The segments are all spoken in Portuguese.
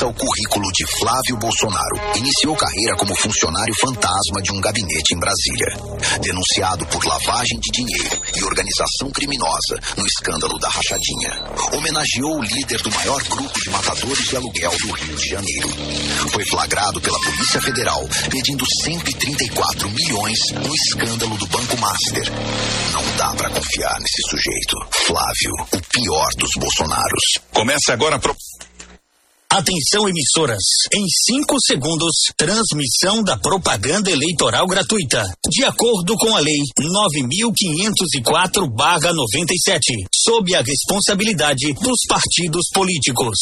Conheça o currículo de Flávio Bolsonaro. Iniciou carreira como funcionário fantasma de um gabinete em Brasília. Denunciado por lavagem de dinheiro e organização criminosa no escândalo da rachadinha. Homenageou o líder do maior grupo de matadores de aluguel do Rio de Janeiro. Foi flagrado pela Polícia Federal pedindo 134 milhões no escândalo do Banco Master. Não dá pra confiar nesse sujeito. Flávio, o pior dos Bolsonaros. Começa agora Atenção, emissoras. Em 5 segundos, transmissão da propaganda eleitoral gratuita. De acordo com a Lei 9.504/97, sob a responsabilidade dos partidos políticos.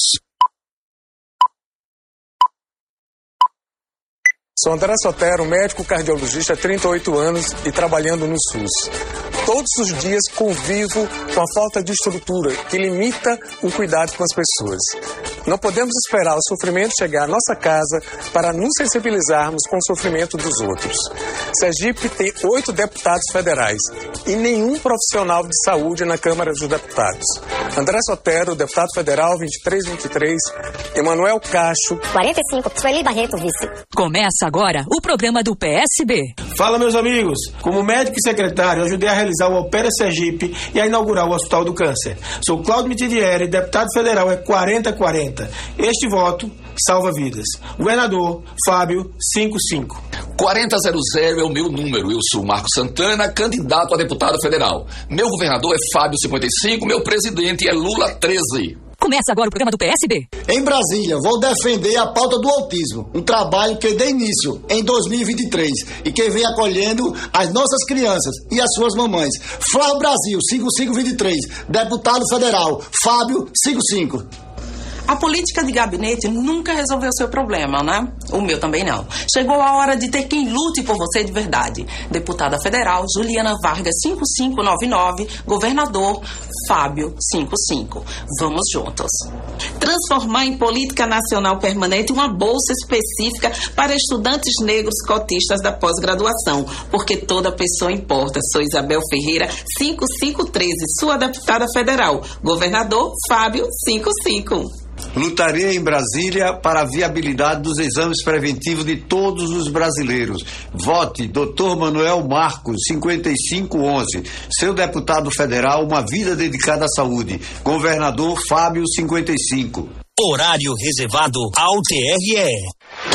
Sou André Sotero, médico cardiologista há 38 anos e trabalhando no SUS. Todos os dias convivo com a falta de estrutura que limita o cuidado com as pessoas. Não podemos esperar o sofrimento chegar à nossa casa para nos sensibilizarmos com o sofrimento dos outros. Sergipe tem 8 deputados federais e nenhum profissional de saúde na Câmara dos Deputados. André Sotero, deputado federal 2323, Emanuel Cacho, 45, Sueli Barreto, vice. Começa agora o programa do PSB. Fala, meus amigos. Como médico e secretário, ajudei a realizar o Opera Sergipe e a inaugurar o Hospital do Câncer. Sou Cláudio Mitidieri, deputado federal é 4040. Este voto salva vidas. Governador Fábio 55. 4000 é o meu número. Eu sou Marco Santana, candidato a deputado federal. Meu governador é Fábio 55, meu presidente é Lula 13. Começa agora o programa do PSB. Em Brasília, vou defender a pauta do autismo, um trabalho que dei início em 2023 e que vem acolhendo as nossas crianças e as suas mamães. Flávio Brasil, 5523, deputado federal, Fábio 55. A política de gabinete nunca resolveu seu problema, né? O meu também não. Chegou a hora de ter quem lute por você de verdade. Deputada federal Juliana Vargas 5599, governador Fábio 55. Vamos juntos. Transformar em política nacional permanente uma bolsa específica para estudantes negros cotistas da pós-graduação, porque toda pessoa importa. Sou Isabel Ferreira 5513, sua deputada federal, governador Fábio 55. Lutaria em Brasília para a viabilidade dos exames preventivos de todos os brasileiros. Vote Dr. Manuel Marcos, 5511. Seu deputado federal, uma vida dedicada à saúde. Governador Fábio 55. Horário reservado ao TRE.